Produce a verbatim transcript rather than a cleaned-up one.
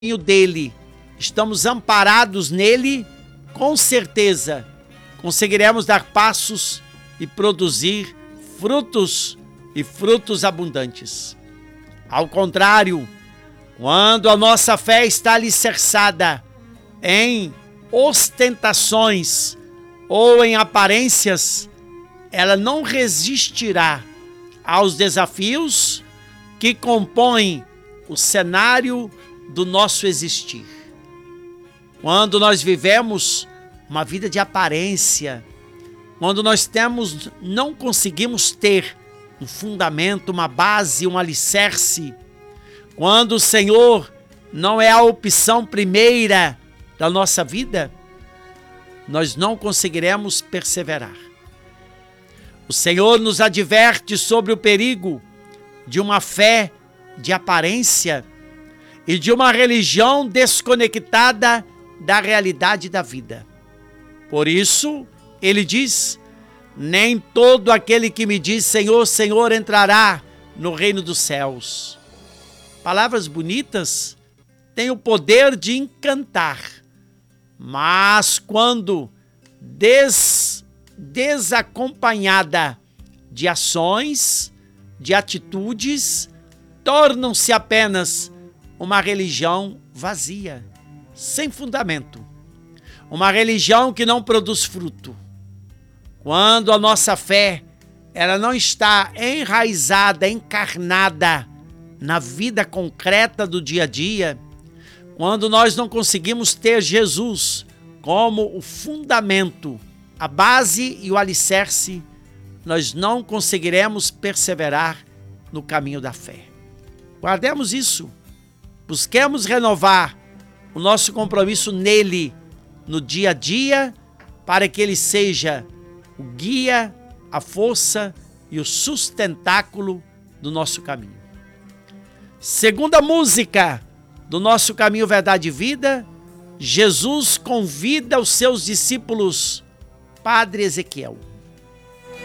caminho dele, estamos amparados nele, com certeza conseguiremos dar passos e produzir frutos e frutos abundantes. Ao contrário, quando a nossa fé está alicerçada em ostentações ou em aparências, ela não resistirá aos desafios que compõem o cenário do nosso existir. Quando nós vivemos uma vida de aparência, quando nós temos, não conseguimos ter um fundamento, uma base, um alicerce, quando o Senhor não é a opção primeira da nossa vida, nós não conseguiremos perseverar. O Senhor nos adverte sobre o perigo de uma fé de aparência e de uma religião desconectada da realidade da vida. Por isso, ele diz: nem todo aquele que me diz Senhor, Senhor entrará no reino dos céus. Palavras bonitas têm o poder de encantar, mas quando des, desacompanhada de ações, de atitudes, tornam-se apenas uma religião vazia, sem fundamento. Uma religião que não produz fruto. Quando a nossa fé ela não está enraizada, encarnada na vida concreta do dia a dia, quando nós não conseguimos ter Jesus como o fundamento, a base e o alicerce, nós não conseguiremos perseverar no caminho da fé. Guardemos isso. Busquemos renovar o nosso compromisso nele, no dia a dia, para que ele seja o guia, a força e o sustentáculo do nosso caminho. Segunda música do nosso caminho Verdade e Vida, Jesus convida os seus discípulos, Padre Ezequiel.